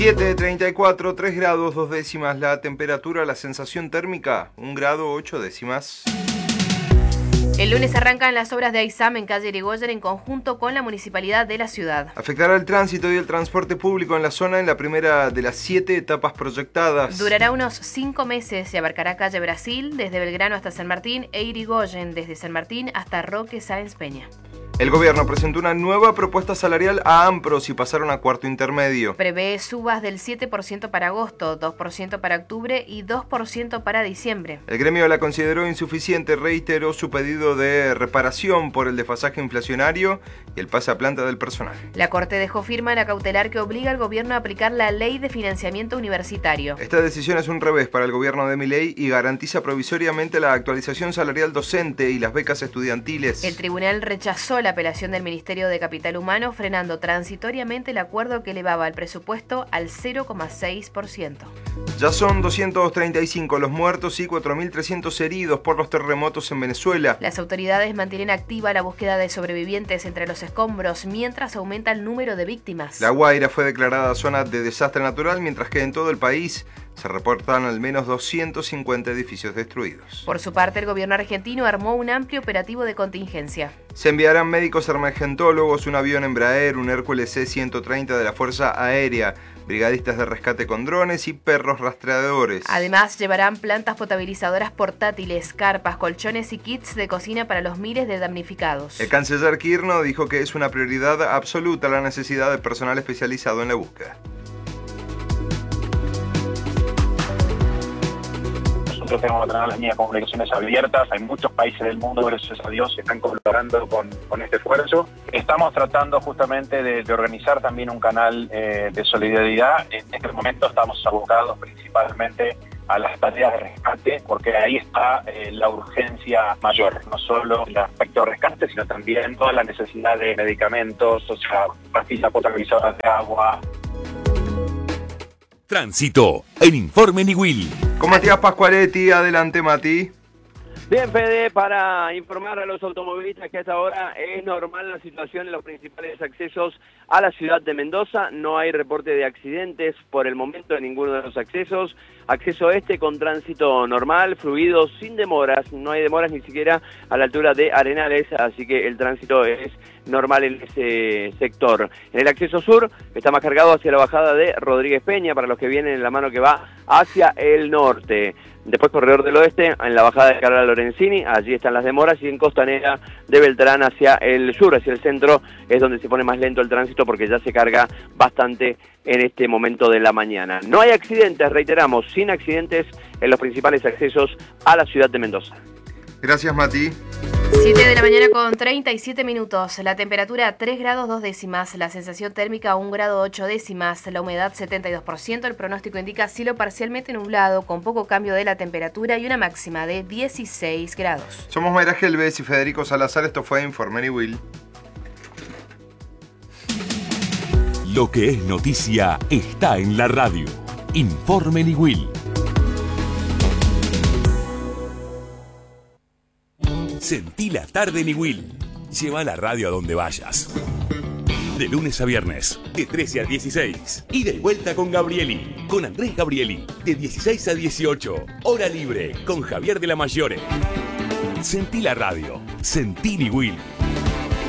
7:34, 3 grados 2 décimas la temperatura, la sensación térmica 1 grado 8 décimas. El lunes arrancan las obras de AISAM en calle Irigoyen en conjunto con la municipalidad de la ciudad. Afectará el tránsito y el transporte público en la zona en la primera de las 7 etapas proyectadas. Durará unos 5 meses y abarcará calle Brasil desde Belgrano hasta San Martín e Irigoyen desde San Martín hasta Roque Sáenz Peña. El gobierno presentó una nueva propuesta salarial a AMPROS y pasaron a cuarto intermedio. Prevé subas del 7% para agosto, 2% para octubre y 2% para diciembre. El gremio la consideró insuficiente, reiteró su pedido de reparación por el desfasaje inflacionario y el pasaplanta del personal. La Corte dejó firme la cautelar que obliga al gobierno a aplicar la ley de financiamiento universitario. Esta decisión es un revés para el gobierno de Milei y garantiza provisoriamente la actualización salarial docente y las becas estudiantiles. El tribunal rechazó la apelación del Ministerio de Capital Humano, frenando transitoriamente el acuerdo que elevaba el presupuesto al 0,6%. Ya son 235 los muertos y 4.300 heridos por los terremotos en Venezuela. Las autoridades mantienen activa la búsqueda de sobrevivientes entre los escombros, mientras aumenta el número de víctimas. La Guaira fue declarada zona de desastre natural, mientras que en todo el país se reportan al menos 250 edificios destruidos. Por su parte, el gobierno argentino armó un amplio operativo de contingencia. Se enviarán médicos emergentólogos, un avión Embraer, un Hércules C-130 de la Fuerza Aérea, brigadistas de rescate con drones y perros rastreadores. Además, llevarán plantas potabilizadoras portátiles, carpas, colchones y kits de cocina para los miles de damnificados. El canciller Kirchner dijo que es una prioridad absoluta la necesidad de personal especializado en la búsqueda. Nosotros tenemos que tener las líneas de comunicaciones abiertas. Hay muchos países del mundo, gracias a Dios, que están colaborando con este esfuerzo. Estamos tratando justamente de organizar también un canal de solidaridad. En este momento estamos abocados principalmente a las tareas de rescate, porque ahí está la urgencia mayor, no solo el aspecto de rescate, sino también toda la necesidad de medicamentos, o sea, pastillas potabilizadoras de agua. Tránsito en Informe Niwil. Con Matías Pascualetti, adelante Mati. Bien, Fede, para informar a los automovilistas que a esta hora es normal la situación en los principales accesos a la ciudad de Mendoza. No hay reporte de accidentes por el momento en ninguno de los accesos. Acceso este con tránsito normal, fluido, sin demoras. No hay demoras ni siquiera a la altura de Arenales, así que el tránsito es normal en ese sector. En el acceso sur está más cargado hacia la bajada de Rodríguez Peña, para los que vienen en la mano que va hacia el norte. Después Corredor del Oeste, en la bajada de Carrera Lorenzini, allí están las demoras, y en Costanera de Beltrán hacia el sur, hacia el centro, es donde se pone más lento el tránsito porque ya se carga bastante en este momento de la mañana. No hay accidentes, reiteramos, sin accidentes en los principales accesos a la ciudad de Mendoza. Gracias, Mati. 7 de la mañana con 37 minutos, la temperatura 3 grados 2 décimas, la sensación térmica 1 grado 8 décimas, la humedad 72%, el pronóstico indica cielo parcialmente nublado con poco cambio de la temperatura y una máxima de 16 grados. Somos Mayra Gelbes y Federico Salazar, esto fue Informe Niwil. Lo que es noticia está en la radio. Informe Niwil. Sentí la tarde Niwil. Lleva la radio a donde vayas. De lunes a viernes, de 13 a 16. Y de vuelta con Gabrieli, con Andrés Gabrieli, de 16 a 18. Hora libre, con Javier de la Mayore. Sentí la radio. Sentí Niwil.